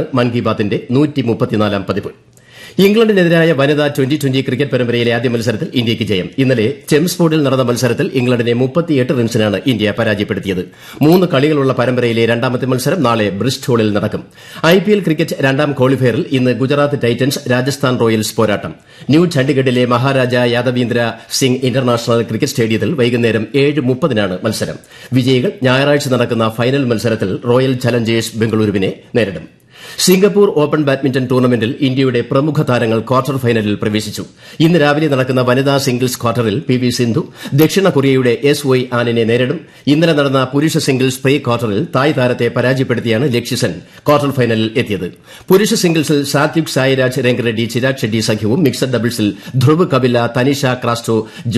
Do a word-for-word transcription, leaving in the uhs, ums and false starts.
മൻ കി ബാത്തിന്റെ നൂറ്റി മുപ്പത്തിനാലാം പതിപ്പ്. ഇംഗ്ലണ്ടിനെതിരായ വനിതാ ട്വന്റി ട്വന്റി ക്രിക്കറ്റ് പരമ്പരയിലെ ആദ്യ മത്സരത്തിൽ ഇന്ത്യയ്ക്ക് ജയം. ഇന്നലെ ചെംസ്ഫോർഡിൽ നടന്ന മത്സരത്തിൽ ഇംഗ്ലണ്ടിനെ മുപ്പത്തിയെട്ട് റൺസിനാണ് ഇന്ത്യ പരാജയപ്പെടുത്തിയത്. മൂന്ന് കളികളുള്ള പരമ്പരയിലെ രണ്ടാമത്തെ മത്സരം നാളെ ബ്രിസ്റ്റോളിൽ നടക്കും. ഐപിഎൽ ക്രിക്കറ്റ് രണ്ടാം ക്വാളിഫയറിൽ ഇന്ന് ഗുജറാത്ത് ടൈറ്റൻസ് രാജസ്ഥാൻ റോയൽസ് പോരാട്ടം. New ചണ്ഡിഗഡിലെ Maharaja Yadavindra Singh international cricket സ്റ്റേഡിയത്തിൽ വൈകുന്നേരം ഏഴ് മുപ്പതിനാണ് മത്സരം. വിജയികൾ ഞായറാഴ്ച നടക്കുന്ന ഫൈനൽ മത്സരത്തിൽ റോയൽ ചലഞ്ചേഴ്സ് ബംഗളൂരുവിനെ നേരിടും. സിംഗപ്പൂർ ഓപ്പൺ ബാഡ്മിന്റൺ ടൂർണമെന്റിൽ ഇന്ത്യയുടെ പ്രമുഖ താരങ്ങൾ ക്വാർട്ടർ ഫൈനലിൽ പ്രവേശിച്ചു. ഇന്ന് രാവിലെ നടക്കുന്ന വനിതാ സിംഗിൾസ് ക്വാർട്ടറിൽ പി വി സിന്ധു ദക്ഷിണ കൊറിയയുടെ എസ് വൈ ആനിനെ നേരിടും. ഇന്നലെ നടന്ന പുരുഷ സിംഗിൾസ് പ്രീ ക്വാർട്ടറിൽ തായ് താരത്തെ പരാജയപ്പെടുത്തിയാണ് ലക്ഷ്യസെൻ ക്വാർട്ടർ ഫൈനലിൽ എത്തിയത്. പുരുഷ സിംഗിൾസിൽ സാത്വിക് സായിരാജ് രംഗറെഡ്ഡി ചിരാഗ് ഷെഡ്ഡി സഖ്യവും മിക്സഡ് ഡബിൾസിൽ ധ്രുവ് കപില തനിഷ ക്രാസ്റ്റോ